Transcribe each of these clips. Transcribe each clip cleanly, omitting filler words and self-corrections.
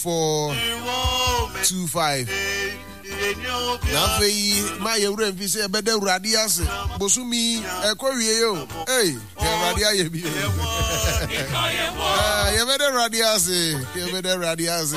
425. Now, my Euren Visa better radias, Bosumi, Korea. Hey, Radia, you better radias, you better radias.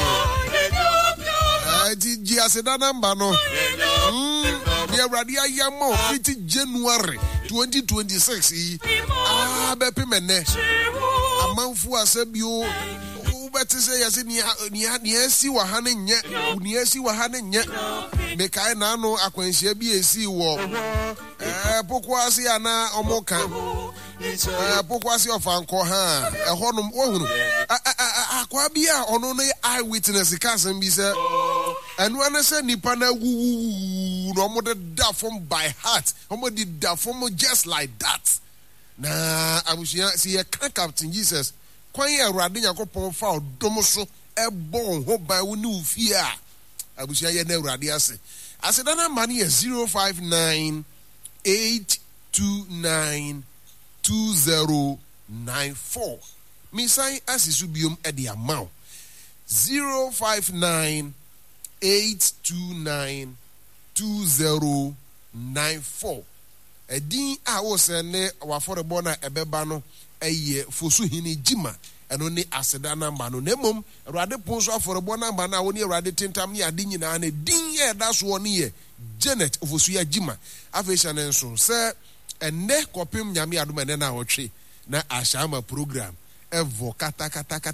I did Giasedana Bano. Dear Radia Yamo, 50 January 2026. Bepimene. A month for a sebio. Better say as in Niasi Wahane yet, Niasi Wahane yet. Make I nano acquaintance be a sea war. Pokwasi ana omoka. Pokwasi of Uncle Ha, a honum own. Aquabia on only eyewitness cousin be said. And when I said Nipana woo, no more the from by heart, no more the from just like that. Nah, I wish you see a Captain Jesus. Kwanya Radin Yakopon foul domoso a bon hope by new fear. I wish I had never radiasi. I said, that money is 059 829 2094. Missai as is subium at the amount 059 829 2094. A din I was sending our for the bona ebebano. Eye fosu hini jima eno ne aseda namba no nemom awrade ponso for bo namba na woni awrade tentam ne ade nyina na din ye da so ne ye Janet fosu ya jima afesha ne nso se enne kopim nyame adom ene na wotwe na ashama program evo kata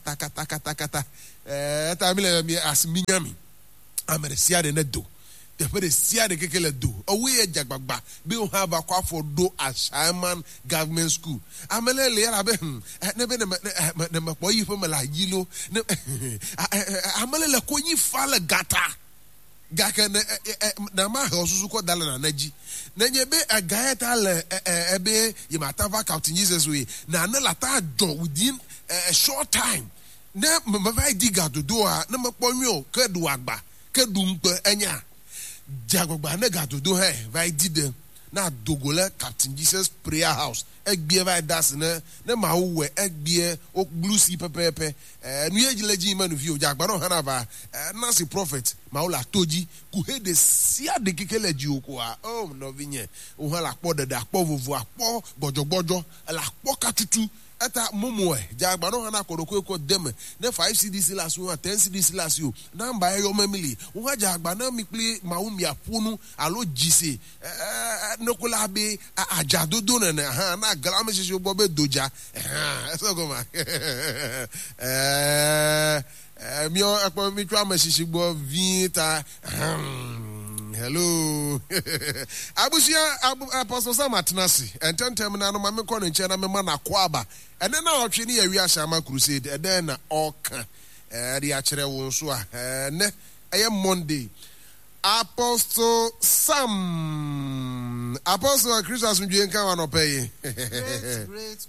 tamile mi asminyami ameresia de ne do the very sia de kekele do owe jagbagba be o have akwa for do Ashaman government school amele le arabe ne be ne mapo yi fo mala yilo amele le konyi fala gata gaka na ma hosusu ko dala na naji na nye be agaeta le ebe yimata Captain Jesus we na lata do within a short time na ma vai diga do na mapo nyo kedu agba kedu mpe enya Jagogba nega to do hey vai did na dogole Captain Jesus prayer house egbie vai das na ma wo egbie o blue sea pepepe nu yejileji manu fi o jagba no hanava na si prophet maula toji ku he de sia de kekele ji okwa oh no vinye o hala po de akpo vovo akpo gbojogbojo la akpo katutu eta momoe jagba no hana kodoko dem na 5 CDC last one 10 CDC last you namba yo memili wo jagba na mi ple maumi apunu alo jise nokola be ajadodo na ha na grame sisi bobe doja so go ma mi o apo mi twa ma sisi bo vita hello abusia apostle Sam Atenasi ententem na no ma me kono nche na me ma na kwaba ene na otwe ne yawi Ashama crusade eden na oka ri a kire wo so a ne eye Monday Apostle Sam Apostle Christmas mdwe nka wa no pay great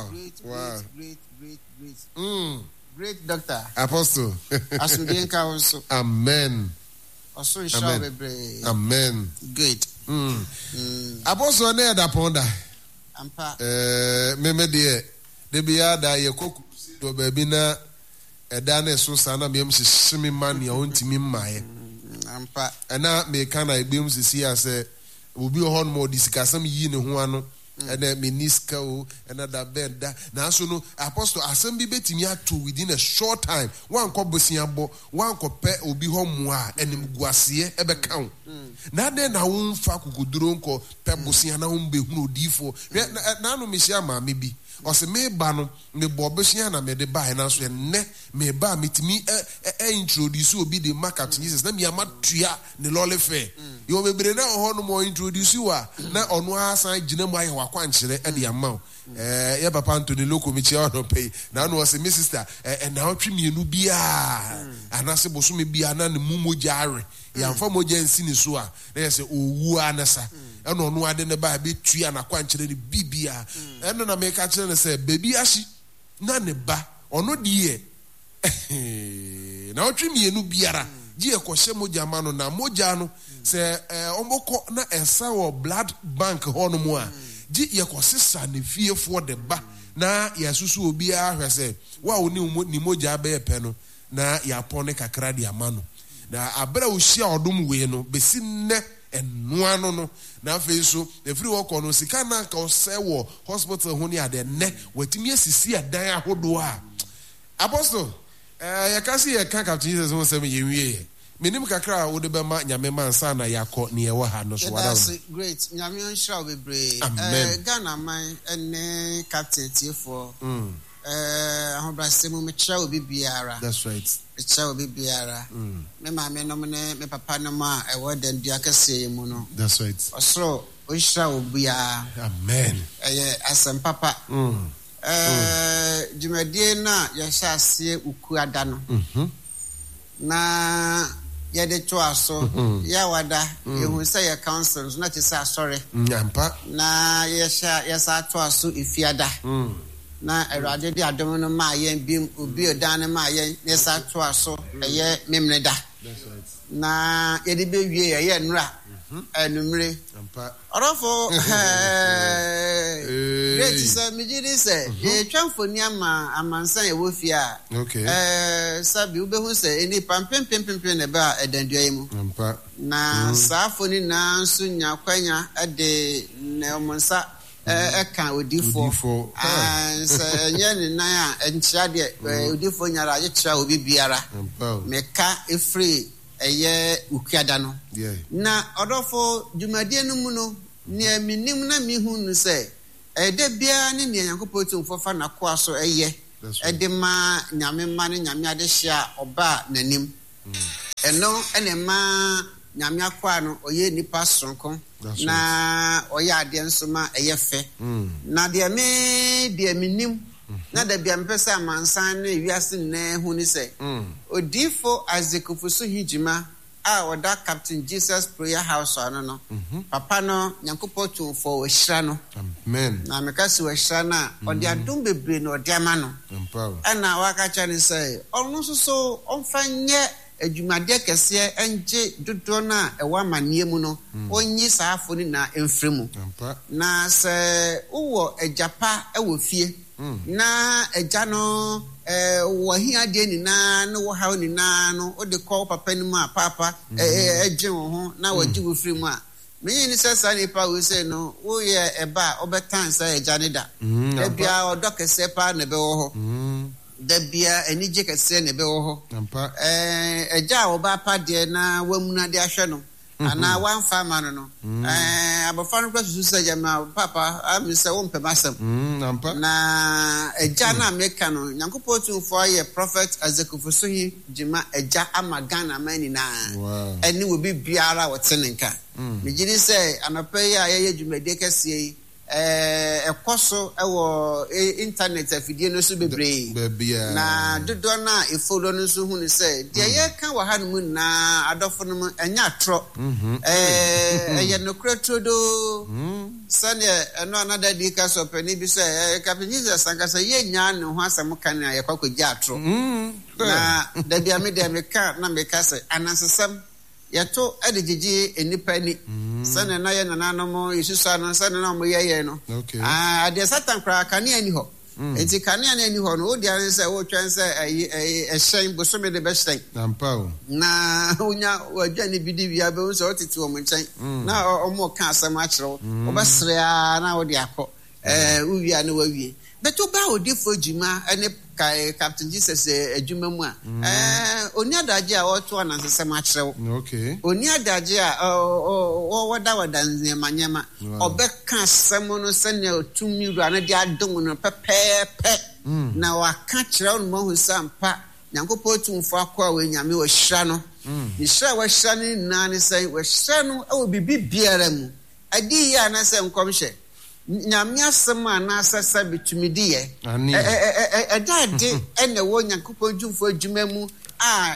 great doctor Apostle asundwe nka also amen. Amen. Amen. Good. Apostle ne da ponda. Ampa. Meme de bia da ye koku do ba bi na eda na so sana me am simi man ya ontimi mmae. Ampa. Ena me kana egbem sisi ase obi ho no mo disikasam yi ne ho ano. Ena meniska o ena da benda na so no apostle asem bi betimi ato within a short time wan ko bosia bo wan ko pe obi ho mo a enim guase ebe kan na de na won fa kokoduro nko pe bosia na won be hunu odifo na no me sia ma me bi o se me ba no me bo bosia na me de ba na so ne me ba metimi introduce obi de market Jesus na me amatua ne lole fe yo bebre na ho no mo introduce wa na ono asan gina mu aye wakwankyere e de amount ye papa Anthony Loko mi chia no pay na no say my sister na otwe mienu bia anase boso me bia na ne mumoja are ya mfa moja nsi ni so a na say owu anasa e no no ade ne ba be tua na kwankyere ni bibia e no na me ka kire ne say baby ashi na ne ba ono die na otwe mienu biara ji ekose moja ma no na moja no say omoko na esa wo blood bank ho no mu a ji yekosesa ne fiefo de ba na yasusu obi a hwese wa oni ni moja ba epe no na yapone kakra di amano na abra ushia odum we no besi nne enua no na afi so efiri wo ko no sika na ka ose wo hospital ho ni ade ne watimi asisi adan ahodo a apostle yakasi yaka Captain Jesus won say me yewie menim kakra wo de bema nyame mansa na yakọ ne yewo ha no so wada. That's great. Nyame on shall be brave. Ghana man ene captain tiefo. Ahobrasemu me chawo bibiara. That's right. Me chawo bibiara. Me maame no me papa no ma e woden dua kase mu no. That's right. Osro o shall bia. Amen. Asem papa. Jumadie na yasha asie ukuada no. Na yede to aso ya wada ehu say ya councils na te say sorry nyampa na yesa to aso ifiada na erade de adom no ma yen bim obi odan ma yen yesa to aso eye memneda. That's right. Na yede be wie ye nura enumre nyampa orofo great say me jiri say e twamfoni ama amansan e wo fia. Okay. Sabi ube hu say eni pampempempempe ne ba edandua yi mu nyampa na saafoni na nso nya kwanya ade ne omonsa eka odifo say nye ne nan a enchia de odifo nyara ye kira obi biara meka efri eye ukuada no na odofo dwumadie no mu no ne minim na mihu no say ede bia ne ne Yankopɔn tumfofa na ko aso eye ede ma nyame ma ne nyame ade hia oba nanim eno ene ma nyame akwa no oye nipa sonko na oye ade nso ma eye fe na de minim na da bia mpesa amansan ne wiase ne hu ni se odifo azekufuso hijima a oda Captain Jesus Prayer House no papa no Yankopɔn tumfo wo hira no amen na mekasi wo hira na ode adom bebre no ode ama no ana waka cha ni say onu so onfanye adwumade kese enje dodo na ewa manie mu no onyi saafo ni na emfremu na se uwo ejapa ewo fie na eja no wo hia de ni na wo hawo ni na no o de call papa ni mu a papa eje wo ho na waji wo free mu a me ni sesa ni pa we say no wo ye eba obetan sa eja ni da e bia odokese pa na be wo ho da bia enije kese na be wo ho eja wo ba pa de na wamuna de ahwe no ana one farmer no abofan ko susu se jama papa am se wo mpebasem na eja na America no Yankopɔn tumfo ye prophet azekufuso hi jima eja amagana mani na eni wo bi biara wotenenka me gidi se anopa ya ye dwumade kase yi ekoso ewo internet afidie no so bebre na dodo na efodo no so hu ni se de ye kan wa hanu na adofo no enya tro ye no kretrodo sane eno another di ka so pani bi se Captain Jesus sankasa ye nya ne ho asem kan ya kwakwaji atro na da bia me de me ka na me ka se anansesem yato adegigi enipa ni sane na ye nananom yesusa no sane na mo ye no ade satan kra kane ani ho enti kane ani ho no odi an se wo twen se ehyen bosome de behyen nampao na unya wadwane bidi bia be so otiti wo nchen na omo ka asem a kire wo besre na wo de akọ uwia na wawie beto ba odifo juma ene kai Captain Jesus adwuma mu a oni adaje a woto anansesem a kire wo okay oni adaje a woda nzemanyema obeka asem no sene otumi ru na de adom no pepepe na waka kire wo mo husampa Yankopɔn tumfo akwa we nyame wo hira no ni hira wo hira ni nane sai wo hira no e wo bibi biara mu adi ya na se nkomhye nyame asem ana asasa bitumidie edade ene wo Yankopɔn tumfo adwuma mu a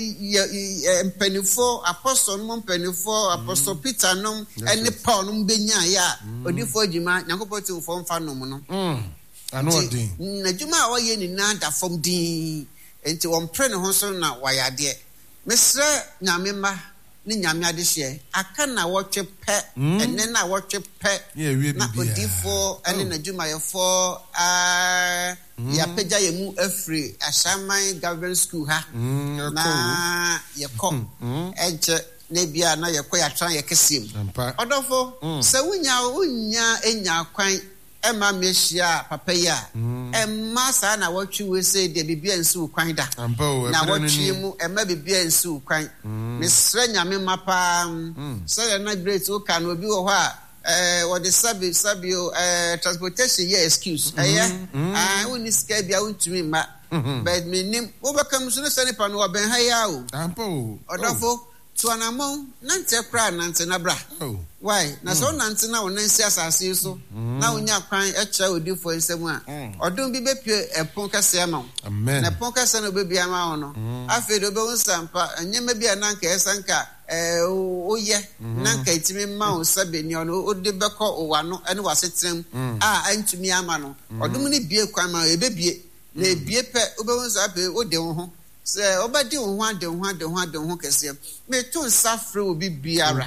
mpanifo apostle no mpanifo apostle Peter no ene Paul no benya ya odifo adwuma Yankopɔn tumfo mfa no mu no ano odin na adwuma a woye ni na da fom din enti wompre ne ho so na wayade mesre nyame ma ni nyame ade hye aka na wotwe pe ene na wotwe pe na odifo ene na dwumayefo ya peja ye mu afri Ashaman Government School ha na ye kom enche na bia na ye koya tran ye kesem odofo se wunya enya kwan ema mehia papa ya emma sa na watwi we say de bibia nsu kwan da na watwi mu emma bibia nsu kwan mesre nyame mapa so na great o kan obi wo ho a what the sabio transportation ye excuse woni ska bia wontumi ma but menim wo bekam so no sane pa no oben ha ya o odofo tuanamo nante kra nante na bra why na so nante na wonansi asase so na wonya kwan echa odifo nsem a odum bi bepie epon kase ama amen na epon kase no bebia ma wo no afi do be wonsampa nyema bia nanka esanka oye nanka itimi ma wo sabeni ono odi beko owano ene wasetrem antumi ama no odum ni bie kwan ma ebebie na ebie pe obewonsape ode wo ho se obadi wo ho kese me to safre obi biara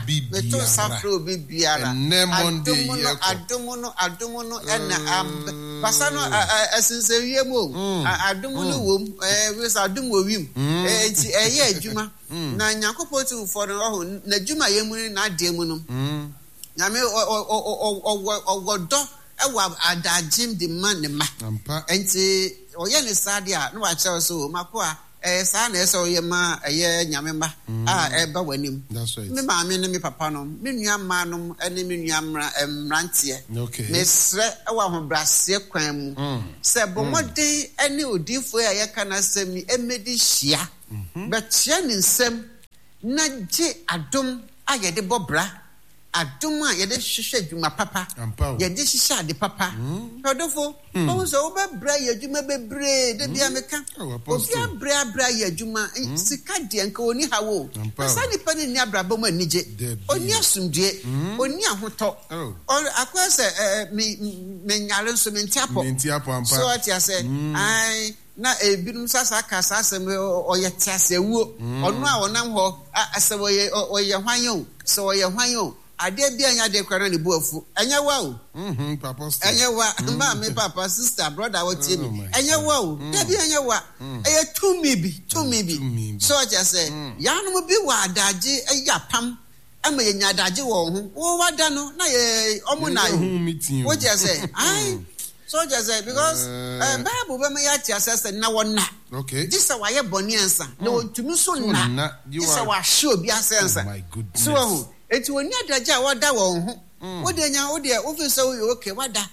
adumo ena basano asinse wiemo adumo no wom we sa adumo wim enti eye adwuma na nyakopo ti for no na adwuma yemu na ademu no nyame ogodo ewa adagim de man ne ma enti oye ne sadia no wa chew so makoa sa na eso ye ma eye nyamemba eba wanim me ma me ne me papa no me nua ma no ene me nua mrantie mesre ewa ho brase kwan mu se bomode ene odifo ya ye kana semi emedi hia betia ne nsem na je adom ayede bobra adom a yede hwehwe adwuma papa yede hwehwe ade papa odofo o so obebra ye adwuma bebre de bia meka obi abra ye adwuma sika de nka oni hawo asa ni pani ni abraba mu anije oni asumdue oni ahoto akwa se me nyare so me ntiapo so atia se ai na ebinum sasa kasa asem oyete asewuo onu a wonam ho asewo ye hwanyo so ye hwanyo ade bia nya de kwara ne buafu enya wa o papa enya wa ma me papa sister brother what you enya wa o de bia enya wa eye to me bi so just say ya no bi wa adaje eya pam ama ye nya adaje wo ho wo wada no na ye omo na yo wo just say ai so just say because bible be me ya ti assess na wona okay this wa ye boni ansa na wontumi so na this wa hwe obi asensa so eti woni adaja wada wo ho wode nya wode ofi so okay wada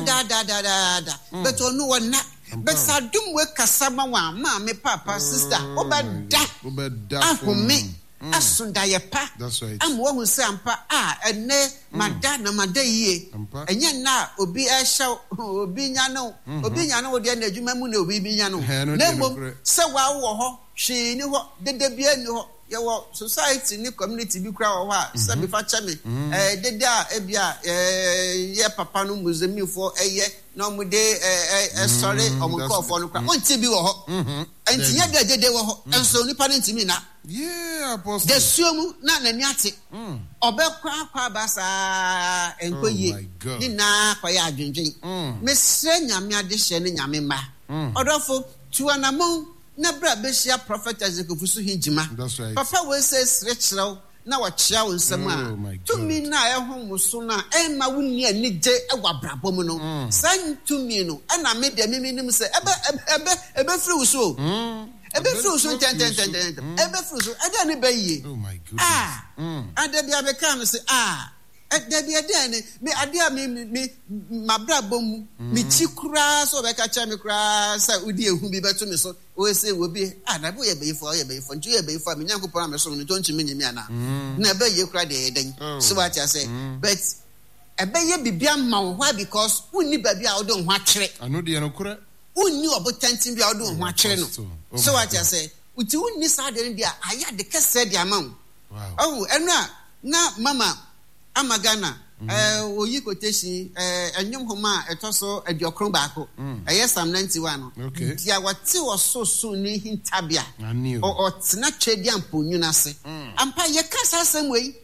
but onu wona but sadum we kasama wa ma me papa sister obeda ahome asunda ye pa am wo hu se ampa ene mada yie enye na obi ehya obi nya no wode na adwuma mu na obi nya no na mom se wa wo ho hwe ni ho dede bia ni ho your society ni community bi kura wo ha se bi fa cheme dede a ebia ye papa no muzemi fo eye na mo de sorry omko fo no kura onti bi wo ho enti ye dede wo ho enso nipa ntimi na apostle de suomu na nani ate obekwa basa enkoye ni na kwaya adwendwen mesre nyame ade hye ne nyame ma odofo tuanamon na bra besia prophet Ezekiel hinjima papa we says rechraw na wa chia wonsam a tumi na ehom so na ema wonni anije ewa brabom no san tumi no na me de nim se ebe free so ebe free so ten ebe free so ada ne baye oh my goodness ada bia be kam se da bia de ne me ade a me mabrabom me chikura so be ka cha me kura sa udi ehu bi beto me so o se wo bi na bo ye beyifo nju ye beyifo me nyankopon ameso no tonchi me nyimi ana na be ye kura de den so what I say but ebe ye bibia ma wo hwa because unni ba bia wo do ho akere ano de no kura unni obotantin bia wo do ho akere no so what I say uti unni sa de bia aya de kese de amam wow enu a na mama amagana oyi koteshi enyum homa etoso ediokron baako Psalm 91 dia wate wososo ni hintabia o tena twedi amponwuna se ampa ye kasa samwei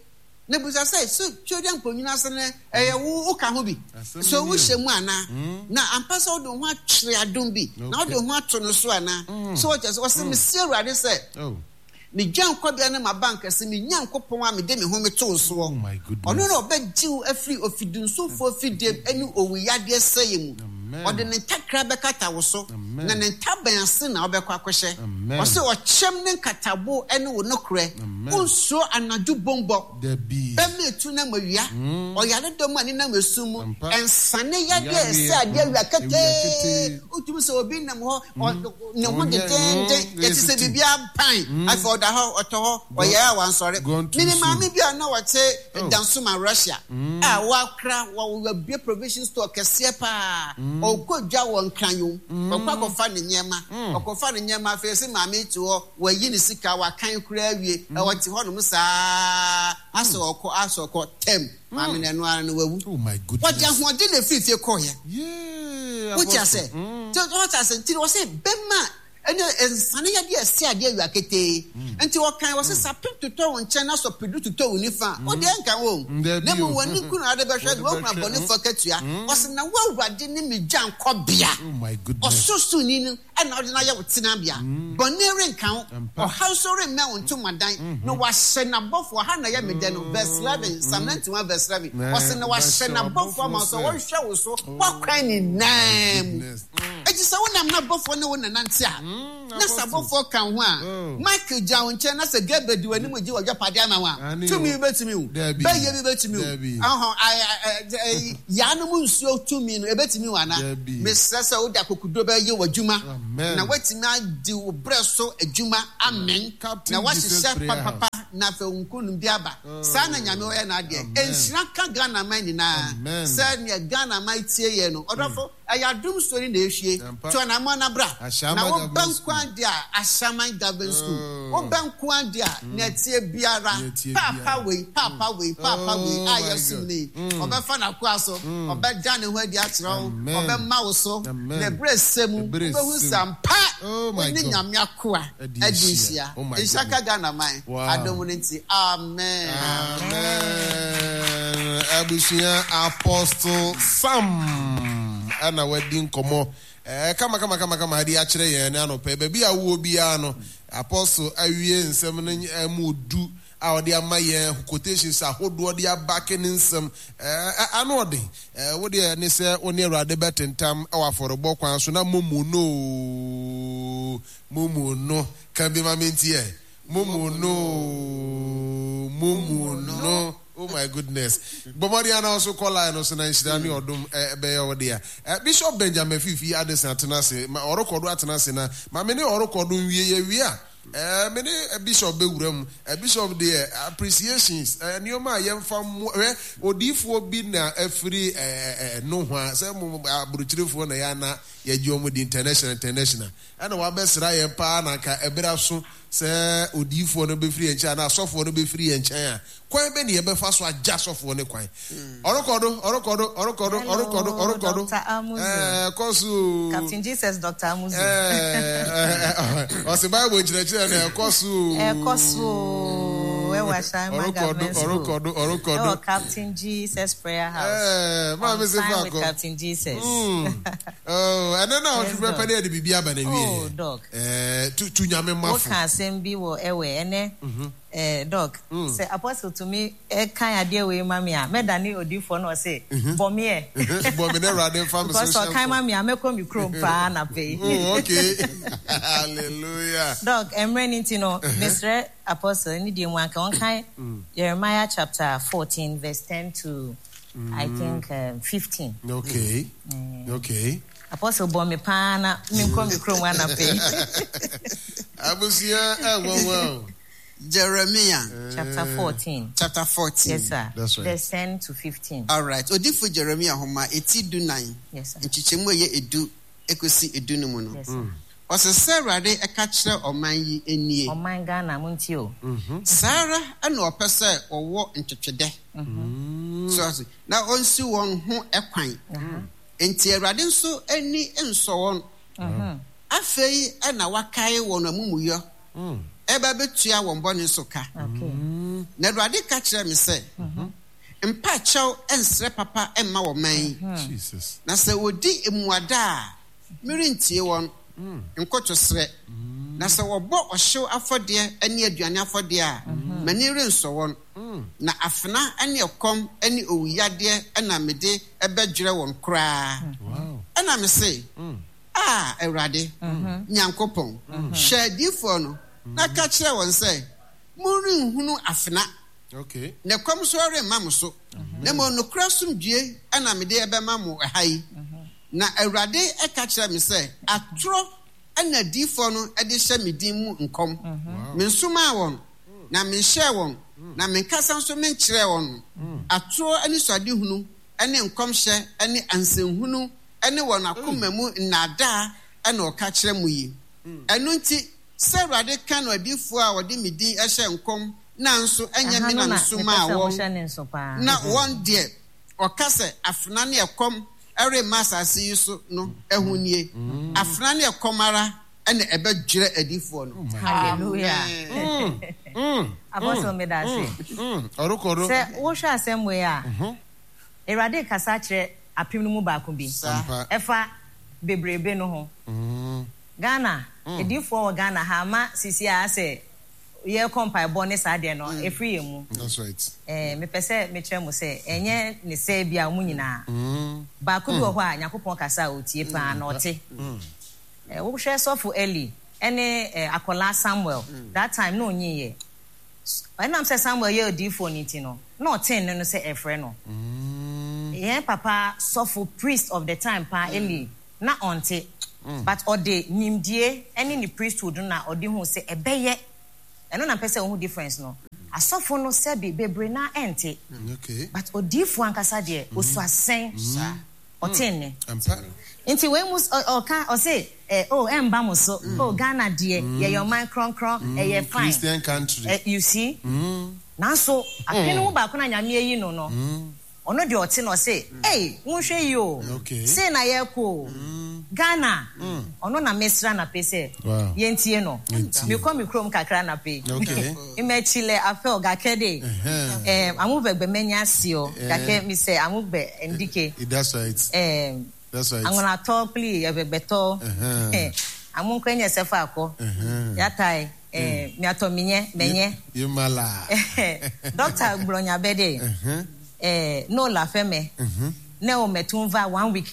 Nebuza say so children ponina sene wo ka ho bi so wo hyemu ana na ampasa wo do ho atwe adom bi na wo do ho ato no so ana so what just was me see Awurade say me gyan kwabia na ma bank ase me nyankopon a me de me ho me to so oh my goodness ono no be jiw afri ofidunso fo fidem enu owiyade sayemu ode ne takra be kata wo so na ne taban ase na obekwa kwehye o se o chem ne katabo ene wo nokre unso anaju bombo there be be me tu na mawia o yale dom ani na mesumu ensane yade ese ade awia kete utum se obi nam ho ne ho de yeti se bibia pan I for da ho oto ho o ya wan sore mini mami bia na wote dansuma Russia wa kra wa bia provision store kese pa okodwa won kanyo okwakofa ne nyema okofa ne nyema fe se mami tu ho wa yi ne sika wa kan kura awie e wote ho no musa asoko tem mami ne no ana wawu oh my goodness what just want the fifth call here yeah what you say what I said ti o say bema ene ensane ya de ase ade awia kete enti wo kan wo se sapim toto won chen na so pedu toto woni fa o de nka wo na mo woni kunu ade be hwe wo na boni fa katua wo se na wo Awurade ni me gyan kobia oh my goodness osusu ni no ena ode na ya wotina bia boni renka o house re me won to madan no wa hye na bofo ha na ya me de no verse 11 Psalm 91 verse 11 wo se na wa hye na bofo ma so wo hwe wo so wa kwan ni nam eti se wona na bofo ne wona nante a na sabofo kan ho a Michael Jaunche na se gebedi wani mo ji wajwa pade ama wa tumi betimi u be ye bi betimi u ya no mu nsuo tumi no ebetimi wa na me sese wo da kokudo be ye wajuma na watimi adi wo breso adwuma amen na wahye papa na fe unkunu bi aba sa na nyame wo ye na ade ensira ka Ghana man ni na sa ne Ghana man tie ye no odofo ayadum story na ehwie to na mo na bra na wo bankwa dia Ashaman Government School wo bankwa dia na tie biara papa we ayesuni obefa na kwa so obeda ne ho adi atro obema wo so na bresemu obehu sampa ni nyame akoa adisia ishaka Ghana man adomunti amen abusia Apostle Sam ana wedding komo kama hadi akire yen na no pe bia wo bia no Apostle awie nsem no amudu a odi amaye quotations ahodo odi abake nsem anode wo de ne se oni Awurade betentam awaforebo kwan so na momu no kan bi mamenti e momu no oh my goodness. Bomariana also call line also na Shirani Odum be odia. Bishop Benjamin Fifi Addison Atenase, ma orokodo Atenase na, ma many orokodo we many bishop be wuram, bishop de appreciations, nioma yemfa odifo bi na free no hwa, say aburuchirefo na ya na yejuomu di international. Ana wa besra yempa na ka ebra so se odifo no be free encha na sofo no be free encha ya kwan be ne ye be fa so aja sofo ne kwan orokodo kosu Captain Jesus Dr. Amuzu o se Bible chire na kosu we wa Shaiman Government orokodo Captain Jesus Prayer House ma me se fa ko Captain Jesus oh and then I should prepare the bibia ba na wie dog tu nyame mafu bi wo ewe ene dog say Apostle to me kan ade we mami a medani odifo no say bomi na Awurade fam so so kan mami a mekọ mi krom pa na pe okay hallelujah dog emreninti no Mr. Apostle ni di nwan kan kan Jeremiah chapter 14 verse 10 to I think 15 okay Apostle bomi pa na mi kọ mi krom na pe abusia wow Jeremiah chapter 14. Yes, sir. That's right. Verse 10 to 15. All right. Odifu Jeremiah homa eti 9. Yes, sir. Nchichemu ye edu ekosi edu no mu no. Yes, sir. Osese Awurade eka kire oman yi enie. Oman Ghana munti o. Sara ana opese owo ntwetwede. So na onsi won ho ekwan. Enti Awurade nso ani enso won. Afei na wakai won amumuyo. Eba betua won bone so ka. Okay. na Awurade ka kyerɛ me sɛ mpa kyɛw ensre papa emma wo man Jesus. na sɛ wodi emuada a merentie wɔn nkotosrɛ na sɛ wɔbɔ ɔhyew afɔdeɛ ani aduane afɔdeɛ a mani rensɔ wɔn na afena ani ɛkɔm ani owuyadeɛ ɛna mede ɛbɛdwerɛ wɔn koraa ɛna me se Awurade Nyankopɔn hwɛ adiifoɔ no na ka kyerɛ wɔn sɛ morenhunu afena Okay. na kɔm so remma mo so na mo nokura somdue ɛna mede ɛbɛma mo ɛha yi na Awurade ɛka kyerɛ me sɛ atoro ɛna adiifoɔ no ɛde hyɛ me din mu nkɔm me nsoma wɔn na me hyɛ wɔn na me nkasa nso me nkyerɛ wɔn atoro ani suade hunu ɛne nkɔmhyɛ ɛne ansenhunu ɛne wɔn akoma mu nnaadaa ɛna ɔka kyerɛ mo yi ɛno nti sɛ Awurade ka no adiifoɔ a wɔde me din ɛhyɛ nkɔm nanso enya me na nsoma awon na one day okase afna ne ekom ere masase yi so no ehunie afna ne ekomara ene ebedwere adifo no hallelujah apostle me da say orukoro se wo hwa asɛmwe a Awurade kasa kyerɛ apem no mu baako bi ɛfa bebrebe no ho Ghana edifo wɔ Ghana ha ma sisi a sɛ ye compile bonus ade no efri emu that's right me pese me kyerɛ mo sɛ enye ne sɛ bia mu nyina ba ko bi wɔ hɔ a Yakobon kasa otie pa na ɔte wo hwɛ sɔfo Eli ene akola Samuel that time no nyiye ɛnam sɛ Samuel ye odifo ni ti no na ɔten no sɛ efrɛ no ye papa sɔfo priest of the time pa Eli na ɔnte but ɔde nimdie ene ni priesthood na ɔde hu sɛ ɛbɛyɛ eno na pese ohu difference no asofo no se bebre na ente okay but odifo ankasa de osu asen otenne ampa nti we mus oka o say emba mo so Ghana de ye your mind kron ye fine Christian country you see na so apenu ba ko na nyame yi no no ono de ote no say wonhwe yi o say na ye ko Ghana ono na mesra na pese yentie no me come krom kakra na pe imechile afel gakede amu begbe menya sio gake mi say amu be ndike that's right that's right angona talk please bebeto amu kwenye sefa akọ yatai mi atominye menye yimala Dr. Bronya Bede no la feme na o metumva 1 week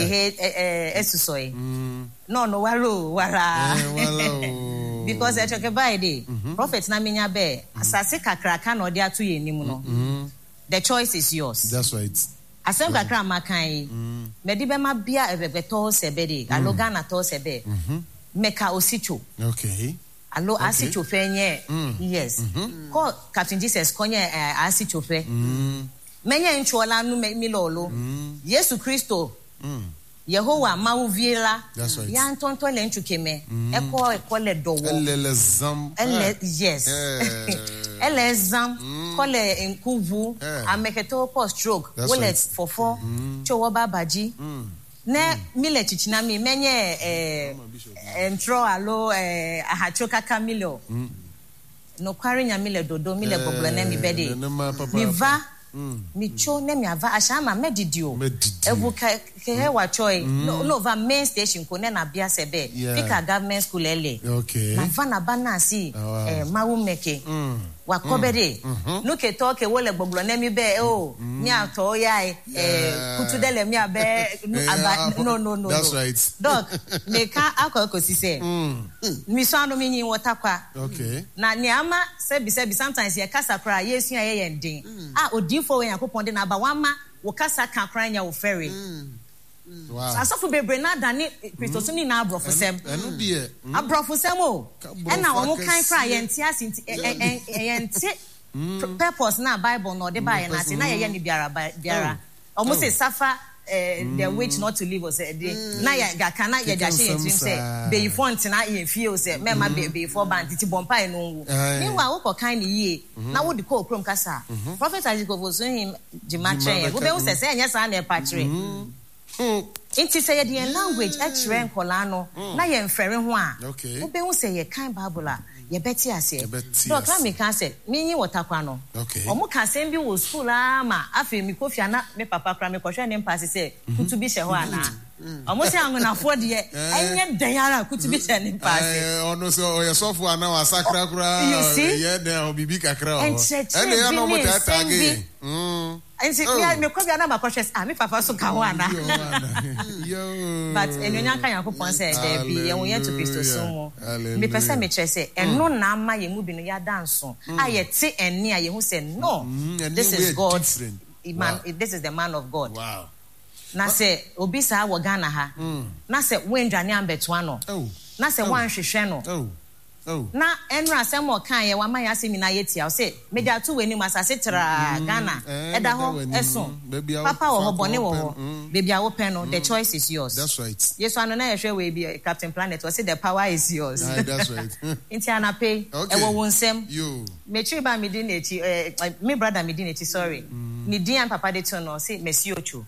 esusoy no wara because I talk about it prophet na menya be asase kakraka na odi ato ye nim no the choice is yours that's right asem kakra makan me di be ma bia ebebeto sebede aloga na to sebe meka osicho okay alo asicho fenye yes ko Captain Jesus konye asicho fe menye nchola nu milolo Yesu Kristo Yehowa mauviela ya ntonto le nchukeme eko le dowo yes elezam kole nkuvu ameketo post stroke wallet fofo chowo babaji ne mile chichina mi menye entro alo ahacho kaka milo no kwari nya mile dodo mile goblo na mi bede mi va mi cho ne mi ava ashama medidio ebu ke wa choi no va main station ko ne na bia sebe fika government school ele okay na va na bana si mawu meke wa kobede no ke to ke wole gbogbo na mi be mi ato ya kutudele mi abe no that's right dog me ka akoko si se mi so anu mi yin water kwa okay na ni ama sebi sometimes ye kasa kra yesu ye ndin odifo we Yakobon de na ba wama wo kasa kan kra nya wo ferry wow asofu bebre na dani Christos ni na abrofosem enu de abrofosem o e na wo kan kra ye ntia sinti purpose na Bible no de ba ye na se na ye ni biara almost say suffer the witch not to live or say na ya gaka na ya jashe yin say be font na ye feel say mema be for band titi bompa no wu meanwhile wo ko kan ni ye na wo di ko krom kasa prophet Isaac ovoso him jimatre wo be wo say enya sa na e patre inti say the language actually nkola no na ye mfere ho a wo be wo say ye kan Bible a ye beti ase dok na me kan say me yin watakwa no omo ka sem bi wo school ama afi mi kofia na me papa kra me kohwe ne mpase say kutu bi hye ho ana omo say angonafo de enye dan ara kutu bi hye ne mpase ono so oye sofo ana wa sakra kra ye den obibi kakra o ene ya no mo tata ge ensi me kofia na makohwe me papa so ka ho ana but enyonya kan yakopon say there be ye won to Kristo so mo me pese me kire say eno na ama ye mu bi no ya danso ayete eni aye hu say no this is God man this is the man of God. Wow. Na say obi sa wo Ghana ha na say wendwane ambeto ano na say wan hwehwe no na enra asem o kan ye wa ma ya asemi na yetia o say media to weni masase tra Ghana eda ho eso papa wo ho bone wo ho baby a wo pen no the choice is yours. That's right. Yes anu na ye hwe we be Captain Planet o say the power is yours. That's right. Inti anape e wo wonsem you me chi ba me din echi me brother me din echi sorry ni din and papa de to no say Messi Ocho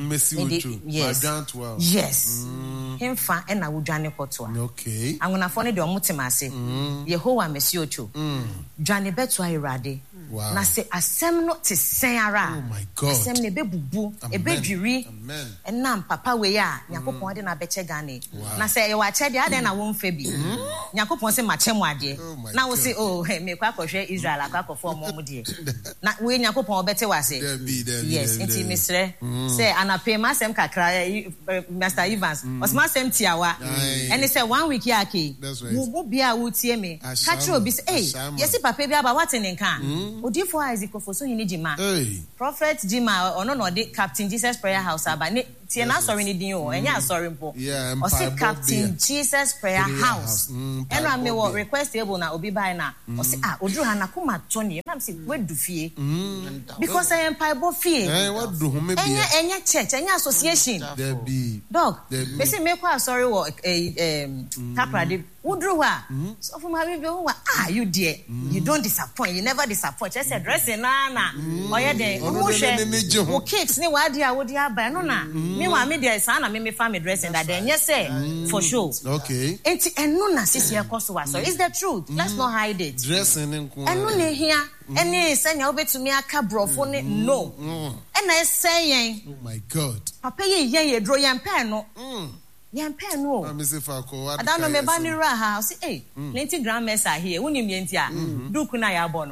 yes yes him fa e na wo dwane kotoa okay angonafo ne de omutemase Yehowa Messi Ocho dwane beto ayirade na say asem no te sen ara oh my God asem ne bebubu e bedwiri enam papa we ya yakopon de na beche Ghana na say e wa che de ade na wo mfa bi yakopon say mache mu ade na wo say oh me kwa kohwe Israel akwa kofo mo de na we yakopon obete wase yes inti misre say anape masem kakra Mr. Evans osma sem tiawa and say 1 week ya ke wo bia wo tie me catch obi say eh yes papa bia ba what in kan odifo Isaac Ofoso hini jima prophet jima ono no de Captain Jesus Prayer House aba ne tie na sorry ni din o enya sorry mpo o say Captain Jesus Prayer House eno ame wo request table na obi bai na o say oduru ha na kuma toni na say wedu fie because I am paibo fie what do home be enya church enya association there be dog me say me kwa sorry wo kaprade udru ha so for my baby you dear you don't disappoint you never disappoint just say dressing na oye den wo cakes ni wa dia wo dia ba no na me wa me dia sa na me family dressing that then yes say for sure okay enti enu na sisi e koso wa so it's the truth let's not hide it dressing nko enu ne hia eni senya obetumi aka brofo ne no ena eseyen oh my God papa ye dro yan pen no yan pen no am say fa ko I don't know me ba ni ra ha say eh plenty grandmother here woni mi enti a duku na ya bo no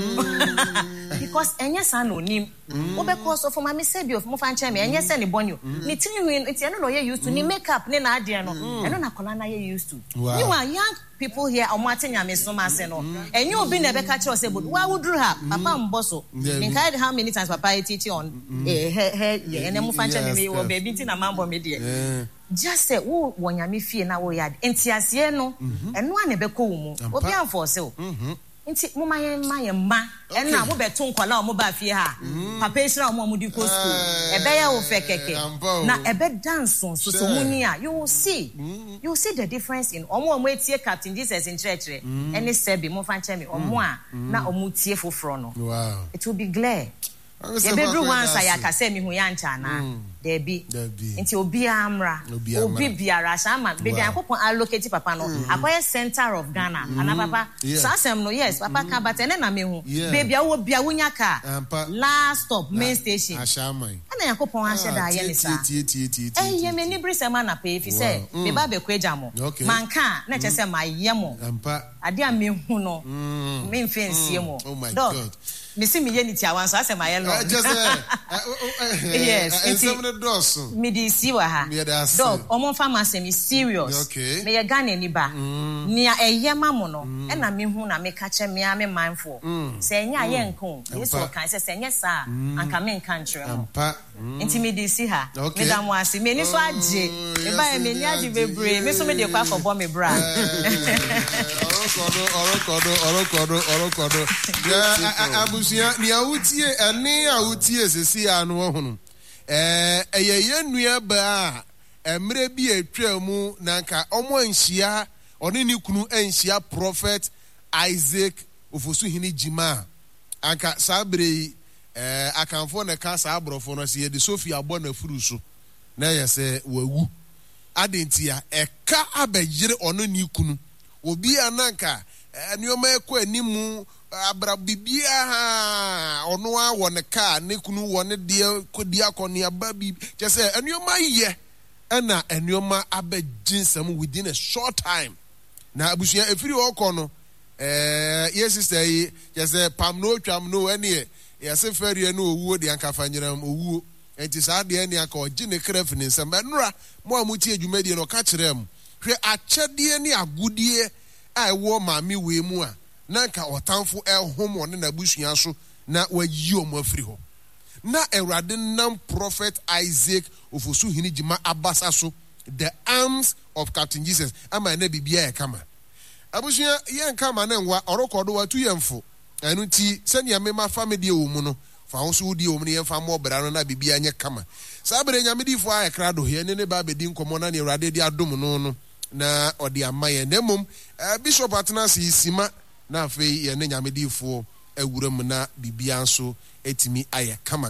because enya san no nim obekọ so for mama say bi of mo fan cheme enya say ne bonyo ni tinwi enti eno no ye used to ni makeup ne na ade no eno na kola na ye used to you are young people here omo atenya me so ma say no enya obi na beka che o say but wa wudru ha papa mboso think how many times papa teach on ye ene mo fan cheme me wo baby nti na mambo me de just say wo wonyame fie na wo yad enti ase no eno a na beko wo mu obi anforce o nti mo maye ma ena mo beto nkola o mo ba fie ha papa isra mo di ko school ebe ya wo fe keke na ebe dance so muni a you will see the difference in omo etie Captain Jesus in church any sebi mo fan chemi omo a na omo tie foforo no wow it will be glare ye bedru once ayakase mi hu ya ncha na Debi nti obi amra obi biara sama baby akopon allocate papa no akoye center of Ghana ana papa so asem no yes papa ka but ene na me hu baby awo bia wonya ka last stop main station ashaman ana yakopon ahye da ye ni sa ye me ni brisema na pe fi say me ba be kwaja mo manka na che say maye mo ade a me hu no me mfensie mo oh my God Missy me yeniti awan so asem aye long just yes me di siwa ha dog omo pharmacy me serious me ye Ghana ni ba nia eye mamo no e na me hu na me ka che me a me mindful se enya ye nko yeso kan se enya sa anka me nkan kire mo enti me di si ha me da mo ase me ni so age me ba me ni age bebre me so me de kwa for bo me bra orokodo abusia ni awutie ene awutie sesi anu ohunu eyeye nua ba emre bi etwa mu nanka omo anhia oni ni kunu anhia prophet Isaac Ofoso hini jima anka sabre akanfo na ka sa abrofo no se ye de Sofia abo na furu so na yese wawu adentia eka abegyere ono ni kunu obi ananka enioma ekọ animu abra bibia ono a wo ne car ne kunu wo ne de kodi akoni aba bi just enioma ye na enioma abeginsam within a short time na abusua efiri okọ no yes sister yi just pam no twam no ene yase ferie no owuo de ankafa nyiram owuo enti saa de ene aka ogi ne kref ne nsam enura mo amuti adwumadie no ka kirem hwe akyede ne agudie a ewo maami we mu a na nka otamfo ehom one na busua so na wayi omo afiri ho na Awurade nam prophet Isaac ofosu hini jima abasa so the arms of Captain Jesus ama na bibia e kama abusua ye kama na nwa orokodo watu yemfo anu ti senia mema family wo mu no fa ho so di wo mu ne yemfa mo bra no na bibia nye kama sabere nyamedifo a krado he ne ba bedi nkomo na ne Awurade di adom no na odi amaye nemum bishop atnas isima na afei ye ne nyamedifo awuram na bibia nso etimi aye kama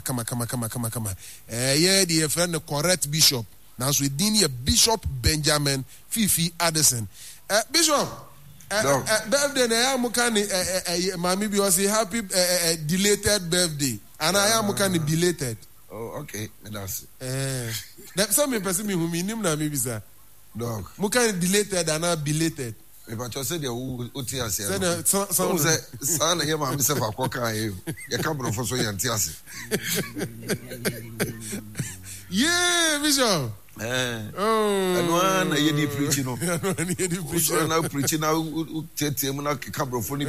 ye the friend correct bishop na so edin ye Bishop Benjamin Fifi Addison bishop birthday na ya mukani mami bi was happy belated birthday and I am mukani belated. Oh, okay, that's that some person me who me nim na me bisa dog mukani belated and belated. If I just said the OTS, some say, son, I hear myself a cocker. You can't profess so yantias. Yeah, Bishop. And one I hear preaching. I'm now preaching now. Tell him now, Cabrophone,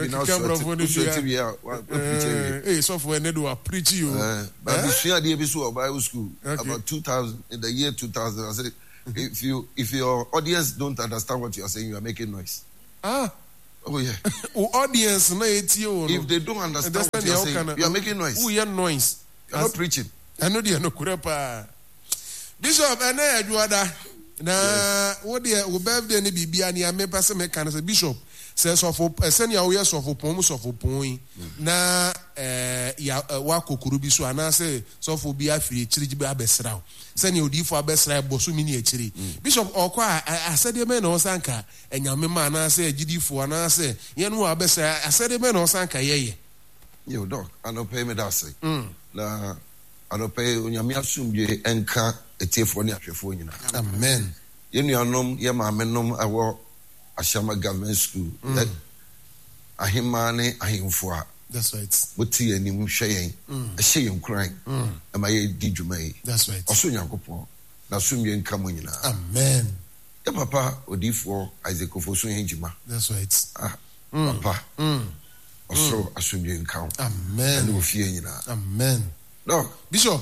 hey, so for Nedu, I preach you. But we share the episode of Bible school about 2000, in the year 2000. I said, if your audience don't understand what you are saying, you are making noise. Oh yeah. Audience na etio. If they don't understand what you are saying, you are making noise. Who hear noise? You are not preaching. I know they are no kurepa. Bishop ene adwada na wo de wo birthday ni bibia ni amepa se me kan se bishop se sofo senia wo ye sofo pon na ya wa kokuru bi so ana se sofo bi afiri chiriji bi abesraw senia odifo abesraw boso mi ni achiri bishop okwa asede me na osanka enyame ma na se agidifo ana se ye no abesraw asede me na osanka yeye yo dog anope me da say na anope onyame asumdie enka etiefo ni ahwefo nyina amen yenu anom ye ma menom awo Ashama Government School ahima ne ahimfo a that's right boti anim hweyen ahyeyen kran ama ye di dwuma yi that's right oso nyankopon na sumye nka mo nyina amen ya papa odifo Isaac ofoso henjima that's right papa oso asumye nka amen and ofie nyina amen no bishop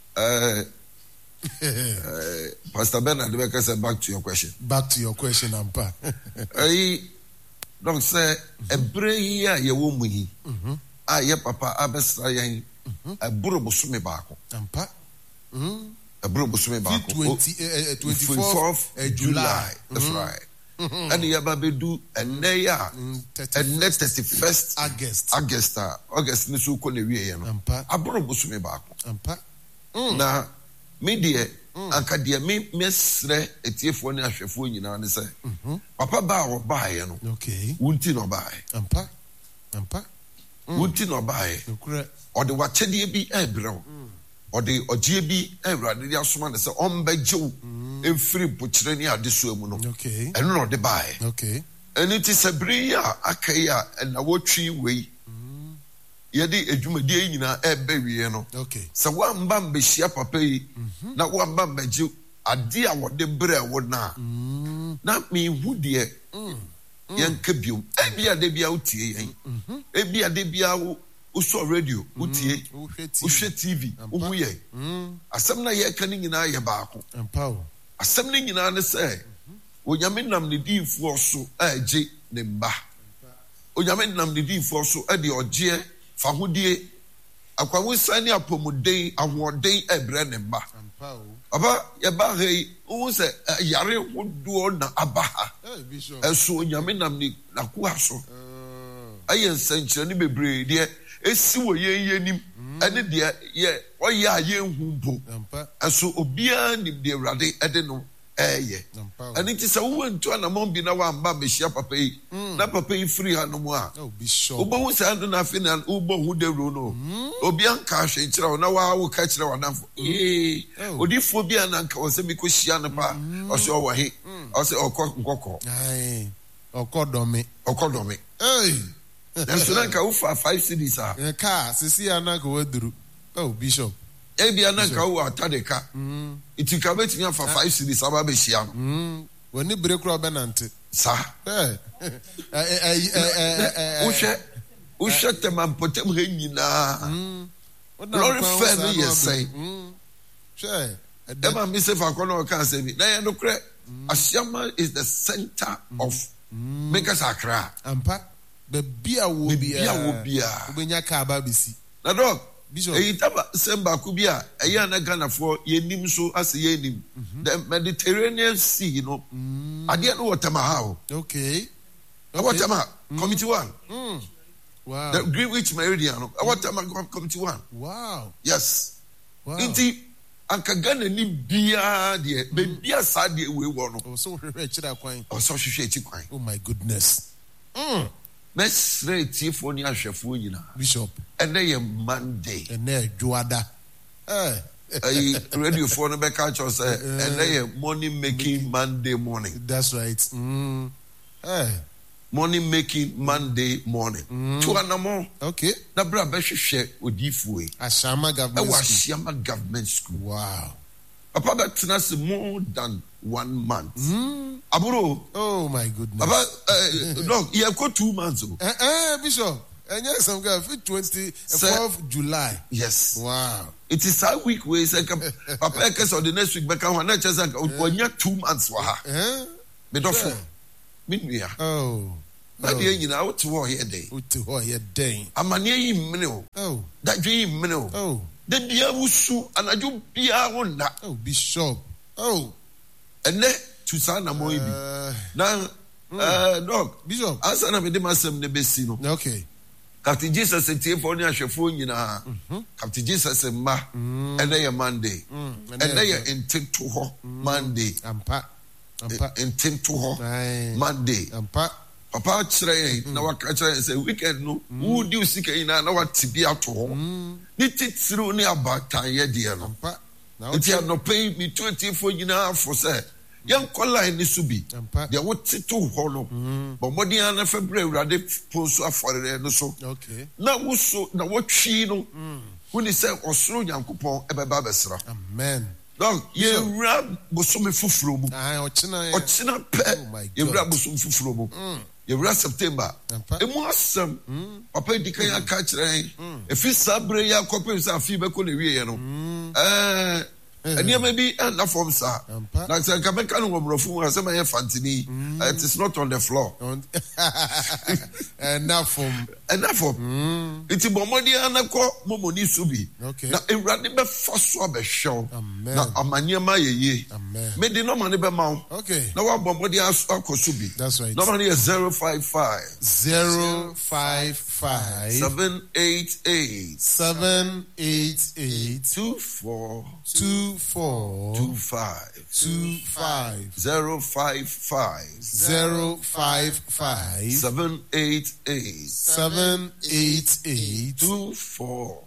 Pastor Bernard Becker said back to your question ampa don't say a breya ye woman yi ye papa abesra yen a burobosumi baako ampa a burobosumi baako 24th July that's right and ye babedu and they are and 31st August ni so ko na wie ye no a burobosumi baako ampa na media akadia me mesre etiefo ne ahwefo nyina ne se papa ba wo baaye no okay wunti no baaye ampa wunti no baaye ode wachede bi ebrew ode ogie bi Awurade dia soma ne se ombejew efiri pochire ni adeso mu no okay eno no de baaye okay eni ti sabri ya akaya na wotwi wei yedi edwumadie nyina ebe wie no okay so wamba mbehia papa yi na wamba mbeje ade a wode bre wo na na me hu de yanka biom ebia de bia utie yen ebia de bia wo so radio utie uhwe TV uhu ye asem na ye kan nyina ye baako empower asem na nyina ne se onyame nam ne difo so aje ne mba onyame nam ne difo so ade oje fahodie akwawusani apomuden ahoden ebre ne mba aba ye ba he wo se yare hodo na abaha eso onyame nam ni nakoa so ayen senkyere ni bebre de esi wo yenim ene de ye oya ye hu bo eso obia ni de Awurade ede no And it is a woman to an among be now and Babishia Papa, na Papa free Hanoa. Oh, be sure. Ubo was under nothing and Ubo who de Runo. Obian Cash, and now I will catch the one. Yea, Odiphobia and Uncle was a Mikusianapa, or so he, or say, or Coco. Aye, or Codomi. Hey, that's like 5 cities are. A car, Cecilia go through. Oh, Bishop. Ebianaka who are Tadeka. It will come to me for 5 cities. Ababisham. When you break Robenante, sir. Who shut them and put them in na. Glory fair, yes, say. Sure. Emma Miss Facono can say me. Now, no credit. Ashama is the center of Makers Accra. Ampa, the beer will be a when your car babisi. Now, dog. Bishop. Semba Kubia, a yana Ghana for Yenim so as a Yenim. The Mediterranean Sea, you know. I didn't know what Tamahao. Okay. What Tama? Committee 1. Wow. The Greenwich Meridian. What Tama Committee 1. Wow. Yes. Wow. Inti, Ankagana ni Bia, dear, Bia Sadi, we won. Oh, so wretched, or so she quite. Oh, my goodness. Let's rate Tifonia Shafuina. Bishop. And they Monday. And there, Joada. Radio for the back and they money making Monday morning. That's right. Money making Monday morning. 2 and more. Okay. The brother share with Ifue. Ashama government school. Ashama government school. Wow. Papa, that's more than 1 month. Aburo. Oh my goodness. Papa, look, you have got 2 months. Bishop. And yes, I'm going to 24th July. Yes. Wow. It is a week where it's like Papa Ekes or the next week, but I want to just like 2 months for her. But of Minwea. Oh. But you know, to war here day. To war here day. I'm a near him. Oh. That dream, minnow. Oh. Then the Awusu and I do be our that. Oh, Bishop. Oh. And then to Sana Moibi. Now, dog. Bishop. I said, I'm a demasem the Bessino. Okay. Captain Jesus and Tifonia Shafun, you know. Captain Jesus and Ma. And they are Monday. And they are in Tinto Monday. In Tinto Monday. Papa Chay, now I catch and say, weekend no, who do you seek in an hour to be out to home? Knit it through near about time, dear. If you have not paid me 24 years for say, young Cola in the Subi, there was 2 hollow, but Modiana February, Radip Posa for the so. Okay. Now, who so, now what she know, when he said, or so young coupon, Eba Babesra. Amen. Dog, you rab was so many fufrumu. Or China pet, you rab was some fufrumu. You rab September. It was some Papa Dicaya catch rain. If it's Sabre, ya copies are feeble, and you may be enough from sir. Like a Camecan woman who has a man fancy. It is not on the floor. Enough from. It's a Bomodiana Momoni Subi. Okay. Now, a random first swab a show. Now, a mania my ye. Made no money by mouth. Okay. Now, a Bombodia Subi. That's right. Normally a 055 788 24 25 055 788 24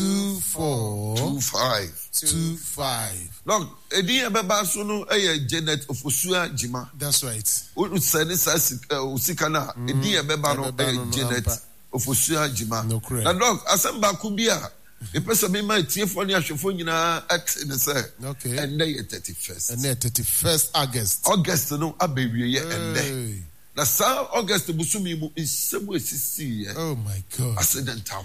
25. Look, a dear Babasuno, a Janet of Usua Jima. That's right. Who said this as Usikana, a dear Babano, a Janet of Usua Jima. No credit. Now, look, Asamba Kubia. A person may my Tifonia Shafunina at in the say. Okay. And they 31st. And they 31st August. August, no, a baby, and they. Now, South August, the Busumi is somewhere to see. Oh, my God. Accidental.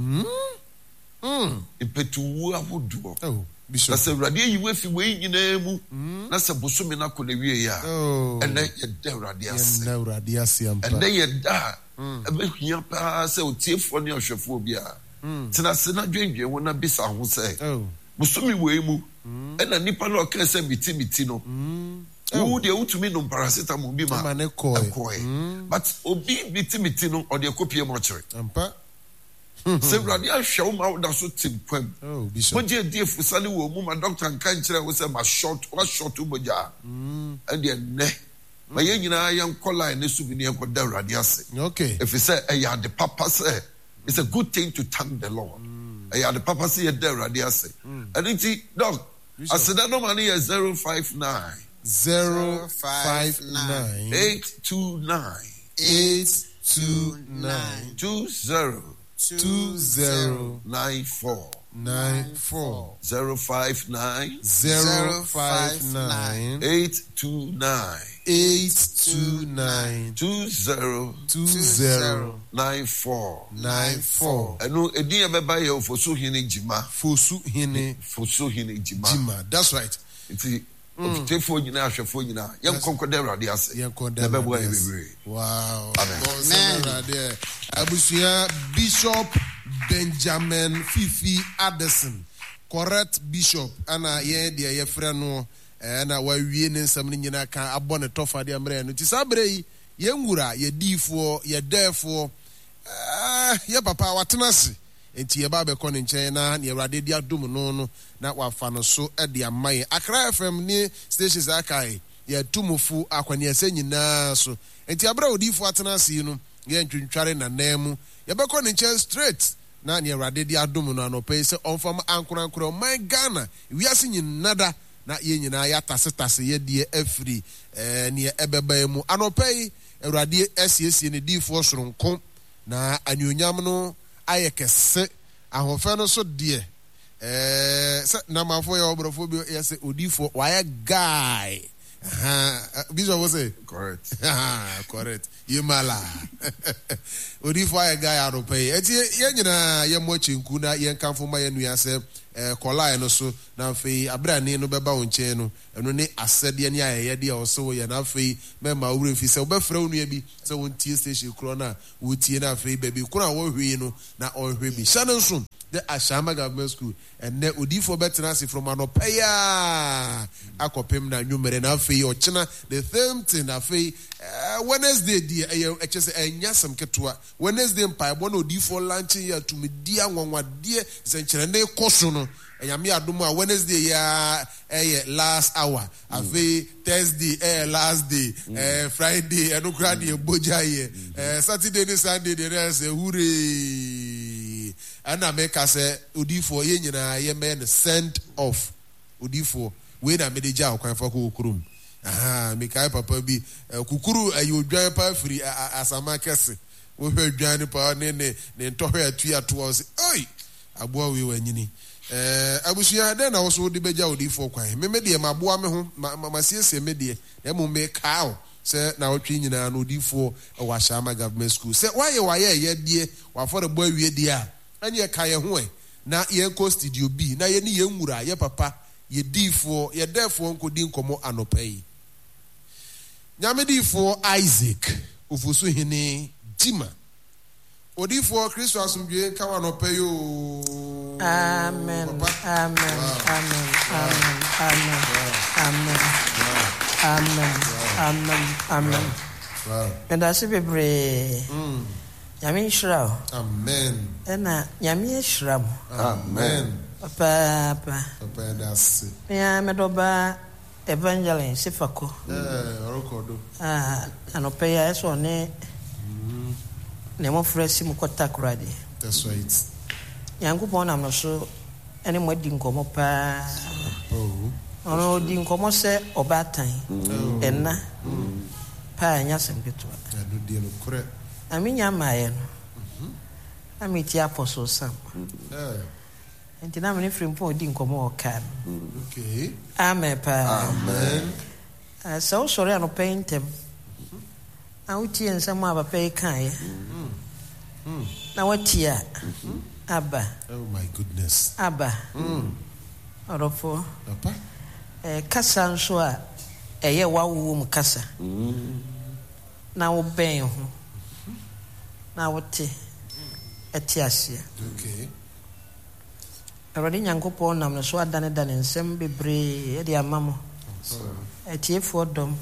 Impetua would do. Oh, Bishop. That's a radia you if you wait in a moo. That's a Busumina could be. Oh, and then you're radias. No radiasium. And then you're da. A bit yapa, so Tifonia Shaphobia. Tinasina drink you when I be some say. Oh, Busumi Wemu, and a Nipano can say mitino. Who they ought to mean on paracetamol be my coy. But Obi mitino or the copy mortuary. sɛ awurade ahwɛ wo ma woda so te nkwam Oh, Bishop. mogye adi afusane wɔ mu ma doctor nka nkyerɛ wo sɛ washɔt wo mogya a ɛdeɛ nnɛ ma yɛn nyinaa yɛnkɔ line ne so bi ne yɛnkɔda awurade ase Okay. ɛfiri sɛ ɛyɛ ade papa sɛ it's a good thing to thank the Lord ɛyɛ ade papa sɛ yɛda awurade ase ɛno nti doc aseda nɔma no yɛ 059 059 829 829 20 2094 94 059 059 829 829 20 94 ɛno ɛdin a bɛba yɛ Ofosu Hene Jima Fosu Hene Fosu Hene Jima Jima. That's right. nti ɔfitefoɔ nyinaa ahwɛfoɔ nyinaa yɛnkɔnkɔda awurade ase na bɛboa yɛ bebree. Wow. Amen. Abusua Bishop Benjamin Fifi Addison, correct bishop, ana ye de ye frɛ no na wawie ne nsɛm no nyinaa ka abɔ ne tɔfa de amrɛ no. Ti sabre yi ye nwura ye diifoɔ ye dɛfoɔ ye papa watena se. Enti ye ba bɛkɔ ne nkyɛn na ne Awurade di adom no na wafa no so de amaye. Accra FM ne stations akai ye tumufo akwani ese nyinaa so. Enti abra odiifoɔ atena se no ye ntwintware na namu ye bɛkɔ ne nkyɛn straight na ne Awurade di adom no anɔpɛ sɛ ɔmfam ankorankora my Ghana wiase nyinada na ye nyinaa ya tase ye die afiri ne ɛbɛba mu anɔpɛ Awurade asiesie ne diifoɔ soronko na anyonyam no ayɛ kɛse ahofɛ no so deɛ sɛ namafo yɛ obrofo bi yɛ sɛ odiifoɔ wayɛ guy Bishop was say correct correct yemala odiifoɔ ayɛ guy aropɛ eti yɛn nyinaa yɛ mo chinku na yɛn kanfo ma yɛn nua sɛ kɔlaa no so na afei abrane no bɛba wo nkyɛn no ɛno ne asɛdeɛ ne ayɛyɛdeɛ a ɔsɛ wo yɛ na afei mɛma wura mfi sɛ wobɛfrɛ wo nua bi sɛ wontie station korɔ no a wotie na afei baabi korɔ a wɔhwei no na ɔhwɛ bi hyɛ no nso the Ashama Government School ɛnɛ odiifoɔ bɛtena ase from anɔpɛ a akɔpem na nwumere na afei ɔkyena the same thing afei Wednesday deɛ ɛyɛ ɛkyɛ sɛ ɛnya sɛm ketewa Wednesday mpaebɔ na odiifoɔ lanche yɛ atumidi anwanwadeɛ nsɛnkyerɛnne kɔ so no ɛnyame adom a Wednesday ya ɛyɛ last hour afei Thursday ɛyɛ last day Friday ɛno koraa deɛ bogya yɛ Saturday ne Sunday deɛ ɛsɛ hurray ana meka sɛ odiifoɔ yɛ nyinaa yɛmɛyɛ no send off odiifoɔ wei na mede gya ɔkwan fa kɔ okurum mekae papa bi kukuru ɛyɛ odwan pa firi asama kɛse wohwɛ odwan no pa ne ntɔhwɛ atuatoɔ sɛ oi aboa wei wanyini abusua dɛn na wo so wode bɛgya odiifoɔ kwan meme deɛ maboa me ho masiesie me deɛ na mmom mekaa wo sɛ na wotwe nyinaa no odiifoɔ ɛwɔ Ashama Government School sɛ wayɛ yɛdeɛ wafɔre bɔ awie deɛ a ɛne yɛka yɛ ho na yɛnkɔ studio B na yɛne yɛnwura yɛ papa yɛdiifoɔ yɛdɛfoɔ nkɔdi nkɔmmɔ anɔpɛ yi nyame diifoɔ Isaac Ofosu Hene Jima odiifoɔ Kristo asomdwe nka wa anɔpɛ yi o amen amen amen amen amen amen amen amen amen medase bebree nyame nhyira wo amen ɛna nyame ahyira mo amen papa that's ya medɔba evangelist Sefako ɔrɔkɔdo anɔpɛ ya ɛsɛ ɔne ne mɔfrɛ si mu kɔta korade that's right nyankopɔn nam no so ɛne mo adi nkɔmmɔ paa ɔno ɔdi nkɔmmɔ sɛ ɔbaatan ɛna paa ɛnyɛ asɛm ketewa na menya maayɛ no na meti Apostle Sam nti na mene firi mpo ɔdi nkɔmmɔ ɔkaa no amen paa sɛ wosɔre anɔpɛ yi ntɛm na wotie nsɛm a papa yi kaeɛ na watie a aba oh my goodness aba ɔdɔfoɔ kasa nso a ɛyɛ wawowo mu kasa na wobɛn ho na wote ɛte aseɛ Awurade Nyankopɔn nam no so adane nsɛm bebree ɛde ama mo atiefoɔ dɔm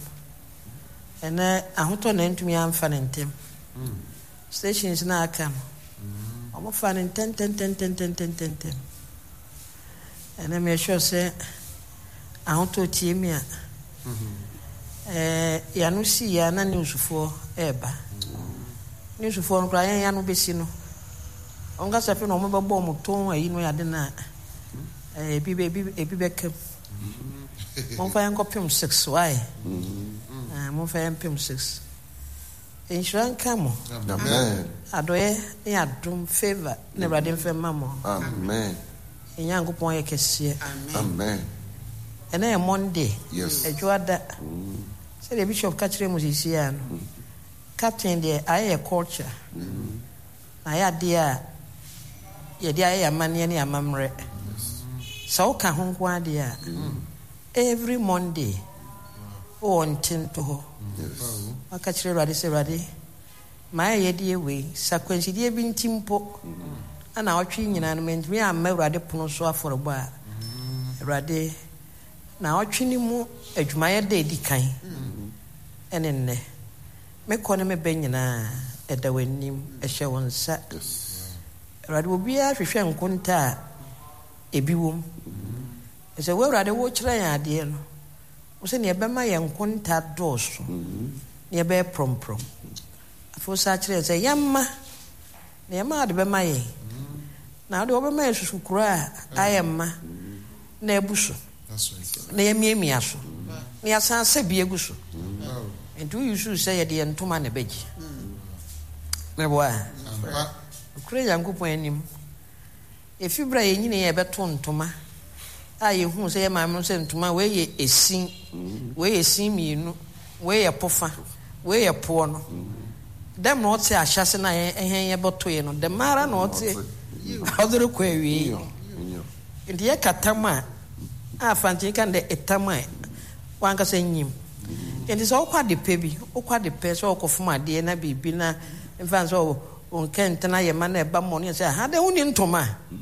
ɛnɛ ahotɔ na ntumi amfa ne ntɛm stations na aka no I'm finding 10. And I'm sure say I want to tell me yanu si ya na news for eba news for crying yanu besino onga safi no mo bebo mo ton ayi no ya de na ebi bekem mo fa en kopim 6 why mo fa en pim 6 insurance kamo Amen. Adoye ni adum favor ne brade mfe mamo Amen. Enyango pon ye kese Amen. And then Monday, yes, a Joada said the Bishop Catherine Musician, Captain, the I culture. I had dear, ye dear money and your mamre. So can home one dear every Monday. Oh, on 10 to her. yes, I catch you ready, say ready. My idea way, sequence, dear being timpo, and our tree in animals. Me, I'm married Punosoa for a bar. Ready. Na otwini mu adwumaye da edi kan enenne me kone me benyina eda wanim ehye wonsa rade obi a hwehwe nkonta ebi wom ese we rade wo kire yan ade no wo se ne ebema ye nkonta doso ne ebe promprom afo sa kire se yamma ne yamma de bema ye na de obema ye susukura ayemma na ebuso. That's right. Na yemi aso. Ni asan se bi eguso. And you should say the entoma na beji. Na boa. Kure Yankopon anim. If you bra yin na beto ntoma. A ye hu se ma me se ntoma we ye esin. We ye esin mienu. We ye pofa. We ye po no. Dem no te ahyase na ehen ye beto ye no. Dem mara no te. Odoro kwa wi. Ndi ye katama fanti kan de etamai wanka se nyim enti so kwa de pebi okwa de pe so okofuma de na bibi na mfa so on kentena ye ma na eba mo ne se ha de uni ntoma